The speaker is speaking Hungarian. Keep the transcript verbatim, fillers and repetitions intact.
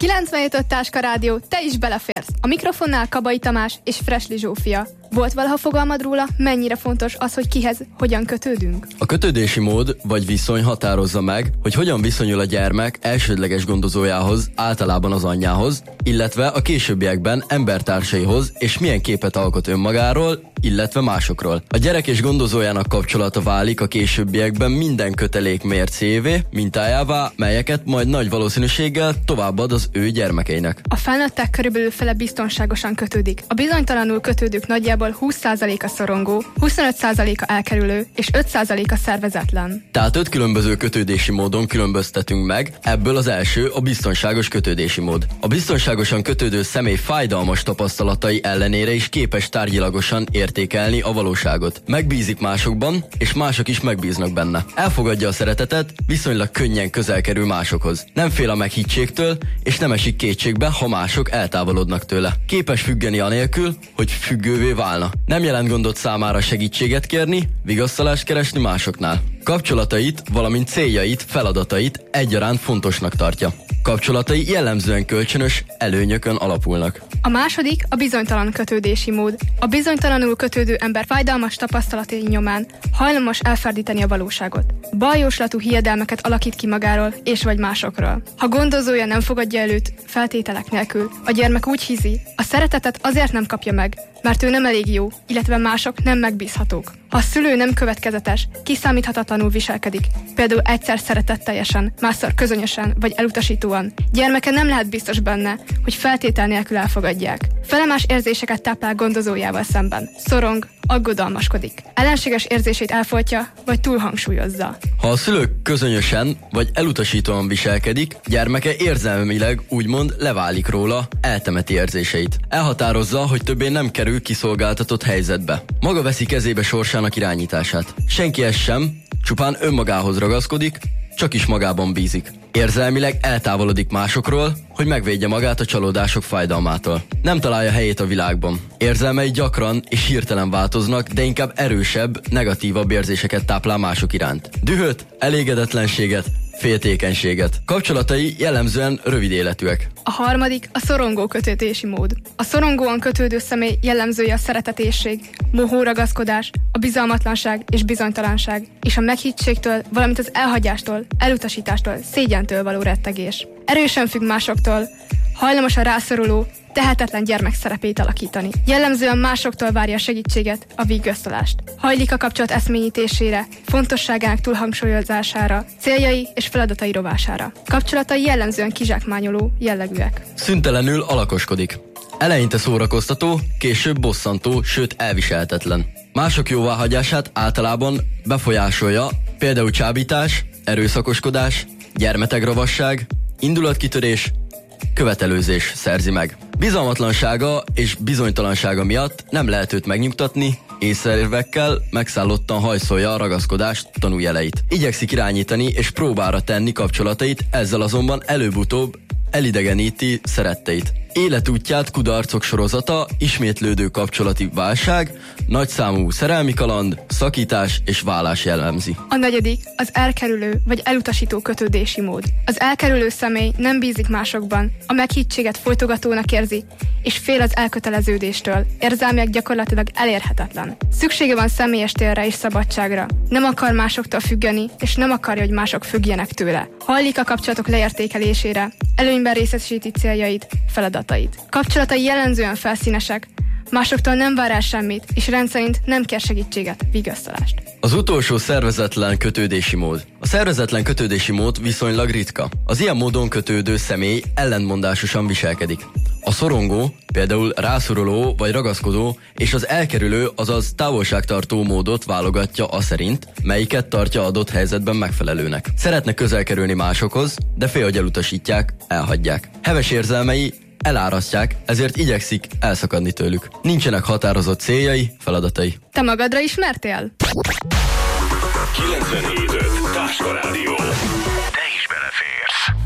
kilencvenhét öt Táska Rádió, te is beleférsz. A mikrofonnál Kabai Tamás és Fresli Zsófia. Volt valaha fogalmad róla, mennyire fontos az, hogy kihez, hogyan kötődünk? A kötődési mód vagy viszony határozza meg, hogy hogyan viszonyul a gyermek elsődleges gondozójához, általában az anyjához, illetve a későbbiekben embertársaihoz, és milyen képet alkot önmagáról, illetve másokról. A gyerek és gondozójának kapcsolata válik a későbbiekben minden kötelék mércévé, mintájává, melyeket majd nagy valószínűséggel továbbad az ő gyermekeinek. A felnőttek körülbelül fele biztonságosan kötődik. A bizonytalanul kötődők nagyjából húsz százaléka szorongó, huszonöt százaléka elkerülő és öt százaléka szervezetlen. Tehát öt különböző kötődési módon különböztetünk meg, ebből az első a biztonságos kötődési mód. A biztonságosan kötődő személy fájdalmas tapasztalatai ellenére is képes tárgyilagosan értékelni a valóságot. Megbízik másokban, és mások is megbíznak benne. Elfogadja a szeretetet, viszonylag könnyen közel kerül másokhoz. Nem fél a meghittségtől, és nem esik kétségbe, ha mások eltávolodnak tőle. Képes függeni anélkül, hogy függővé válna. Nem jelent gondot számára segítséget kérni, vigasztalást keresni másoknál. Kapcsolatait, valamint céljait, feladatait egyaránt fontosnak tartja. Kapcsolatai jellemzően kölcsönös előnyökön alapulnak. A második a bizonytalan kötődési mód. A bizonytalanul kötődő ember fájdalmas tapasztalatai nyomán hajlamos elferdíteni a valóságot. Baljóslatú hiedelmeket alakít ki magáról és vagy másokról. Ha gondozója nem fogadja előtt feltételek nélkül, a gyermek úgy hiszi, a szeretetet azért nem kapja meg, mert ő nem elég jó, illetve mások nem megbízhatók. Ha a szülő nem következetes, kiszámíthatatlanul viselkedik, például egyszer szeretetteljesen, másszor közönösen vagy elutasítóan, gyermeke nem lehet biztos benne, hogy feltétel nélkül elfogadják. Felemás érzéseket táplál gondozójával szemben, szorong, aggodalmaskodik. Ellenséges érzését elfolytja, vagy túlhangsúlyozza. Ha a szülő közönösen vagy elutasítóan viselkedik, gyermeke érzelmileg úgymond leválik róla, eltemeti érzéseit. Elhatározza, hogy többé nem kerül kiszolgáltatott helyzetbe. Maga veszi kezébe sorsának irányítását. Senkihez sem, csupán önmagához ragaszkodik, csak is magában bízik. Érzelmileg eltávolodik másokról, hogy megvédje magát a csalódások fájdalmától. Nem találja helyét a világban. Érzelmei gyakran és hirtelen változnak, de inkább erősebb, negatívabb érzéseket táplál mások iránt. Dühöt, elégedetlenséget, féltékenységet. Kapcsolatai jellemzően rövid életűek. A harmadik a szorongó kötődési mód. A szorongóan kötődő személy jellemzője a szeretetésség, mohó ragaszkodás, a bizalmatlanság és bizonytalanság, és a meghittségtől, valamint az elhagyástól, elutasítástól, szégyentől való rettegés. Erősen függ másoktól, hajlamos a rászoruló, tehetetlen gyermek szerepét alakítani. Jellemzően másoktól várja a segítséget, a vigasztalást. Hajlik a kapcsolat eszményítésére, fontosságának túlhangsúlyozására, céljai és feladatai rovására. Kapcsolatai jellemzően kizsákmányoló jellegűek. Szüntelenül alakoskodik. Eleinte szórakoztató, később bosszantó, sőt elviselhetetlen. Mások jóváhagyását általában befolyásolja, például csábítás, erőszakoskodás, gyermetegravasság, indulatkitörés, követelőzés szerzi meg. Bizalmatlansága és bizonytalansága miatt nem lehet őt megnyugtatni, észreérvekkel megszállottan hajszolja a ragaszkodás tanújeleit. Igyekszik irányítani és próbára tenni kapcsolatait, ezzel azonban előbb-utóbb elidegeníti szeretteit. Életútját kudarcok sorozata, ismétlődő kapcsolati válság, nagyszámú szerelmi kaland, szakítás és válás jellemzi. A negyedik az elkerülő vagy elutasító kötődési mód. Az elkerülő személy nem bízik másokban, a meghittséget folytogatónak érzi, és fél az elköteleződéstől, érzelmileg gyakorlatilag elérhetetlen. Szüksége van személyes térre és szabadságra. Nem akar másoktól függeni, és nem akarja, hogy mások függjenek tőle. Hajlik a kapcsolatok leértékelésére, előnyben részesíti céljait, feladatait. Kapcsolatai jellemzően felszínesek, másoktól nem vár el semmit, és rendszerint nem kér segítséget, vigasztalást. Az utolsó szervezetlen kötődési mód. A szervezetlen kötődési mód viszonylag ritka. Az ilyen módon kötődő személy ellentmondásosan viselkedik. A szorongó, például rászoruló vagy ragaszkodó, és az elkerülő, azaz távolságtartó módot válogatja aszerint, melyiket tartja adott helyzetben megfelelőnek. Szeretne közel kerülni másokhoz, de fél, hogy elutasítják, elhagyják. Heves érzelmei elárasztják, ezért igyekszik elszakadni tőlük. Nincsenek határozott céljai, feladatai. Te magadra ismertél? kilencvenhét öt Táska Rádió. Te is beleférsz.